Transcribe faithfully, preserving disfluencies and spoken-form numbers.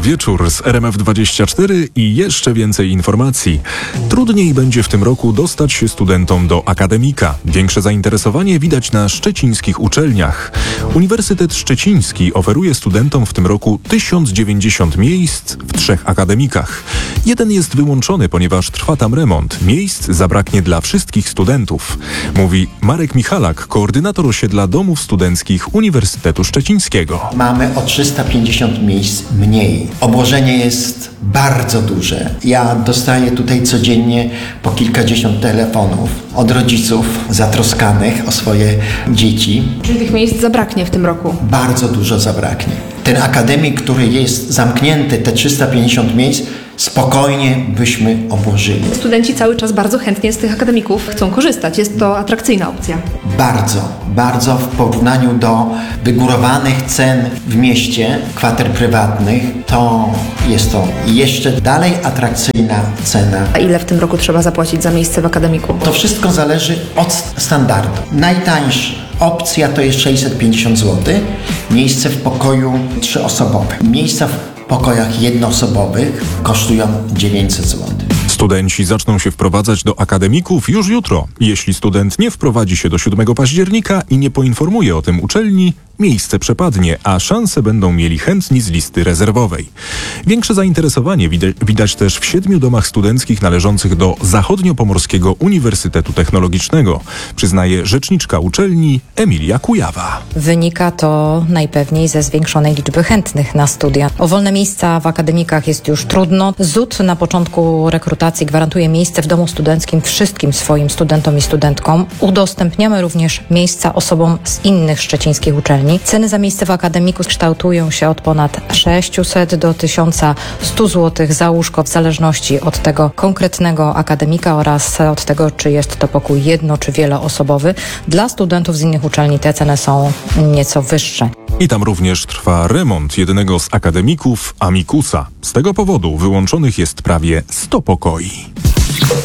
wieczór z R M F dwadzieścia cztery i jeszcze więcej informacji. Trudniej będzie w tym roku dostać się studentom do akademika. Większe zainteresowanie widać na szczecińskich uczelniach. Uniwersytet Szczeciński oferuje studentom w tym roku tysiąc dziewięćdziesiąt miejsc w trzech akademikach. Jeden jest wyłączony, ponieważ trwa tam remont. Miejsc zabraknie dla wszystkich studentów, mówi Marek Michalak, koordynator osiedla domów studenckich Uniwersytetu Szczecińskiego. Mamy o trzysta pięćdziesiąt miejsc mniej. Obłożenie jest bardzo duże. Ja dostaję tutaj codziennie po kilkadziesiąt telefonów od rodziców zatroskanych o swoje dzieci. Czyli tych miejsc zabraknie w tym roku? Bardzo dużo zabraknie. Ten akademik, który jest zamknięty, te trzysta pięćdziesiąt miejsc, spokojnie byśmy obłożyli. Studenci cały czas bardzo chętnie z tych akademików chcą korzystać. Jest to atrakcyjna opcja. Bardzo, bardzo w porównaniu do wygórowanych cen w mieście, kwater prywatnych, to jest to jeszcze dalej atrakcyjna cena. A ile w tym roku trzeba zapłacić za miejsce w akademiku? To wszystko zależy od standardu. Najtańsza opcja to jest sześćset pięćdziesiąt złotych. Miejsce w pokoju trzyosobowe. Miejsca w pokojach jednoosobowych kosztują dziewięćset złotych. Studenci zaczną się wprowadzać do akademików już jutro. Jeśli student nie wprowadzi się do siódmego października i nie poinformuje o tym uczelni, miejsce przepadnie, a szanse będą mieli chętni z listy rezerwowej. Większe zainteresowanie widać, widać też w siedmiu domach studenckich należących do Zachodniopomorskiego Uniwersytetu Technologicznego, przyznaje rzeczniczka uczelni Emilia Kujawa. Wynika to najpewniej ze zwiększonej liczby chętnych na studia. O wolne miejsca w akademikach jest już trudno. Z u d na początku rekrutacji gwarantuje miejsce w domu studenckim wszystkim swoim studentom i studentkom. Udostępniamy również miejsca osobom z innych szczecińskich uczelni. Ceny za miejsce w akademiku kształtują się od ponad sześćset do tysiąc sto złotych za łóżko w zależności od tego konkretnego akademika oraz od tego, czy jest to pokój jedno- czy wieloosobowy. Dla studentów z innych uczelni te ceny są nieco wyższe. I tam również trwa remont jednego z akademików, Amikusa. Z tego powodu wyłączonych jest prawie sto pokoi.